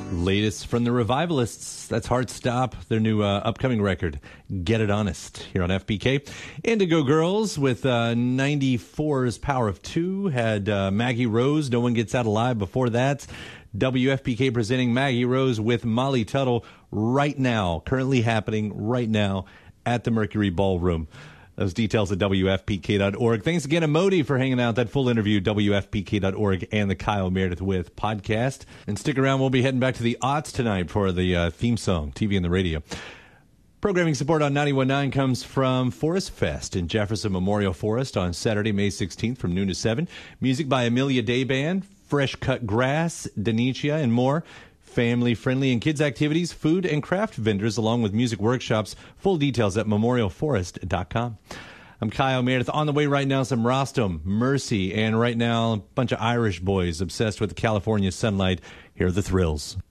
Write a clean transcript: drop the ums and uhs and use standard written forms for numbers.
Latest from the Revivalists. That's Heartstop, their new upcoming record, Get It Honest, here on FPK. Indigo Girls with 94's Power of Two had Maggie Rose, No One Gets Out Alive. Before that, WFPK presenting Maggie Rose with Molly Tuttle right now, currently happening right now at the Mercury Ballroom. Those details at WFPK.org. Thanks again to Modi for hanging out. That full interview, WFPK.org and the Kyle Meredith With podcast. And stick around. We'll be heading back to the aughts tonight for the theme song, TV and the radio. Programming support on 91.9 comes from Forest Fest in Jefferson Memorial Forest on Saturday, May 16th from noon to 7. Music by Amelia Day Band, Fresh Cut Grass, Denicia, and more. Family-friendly and kids activities, food and craft vendors, along with music workshops. Full details at memorialforest.com. I'm Kyle Meredith. On the way right now, some Rostam, Mercy, and right now, a bunch of Irish boys obsessed with the California sunlight. Here are the Thrills.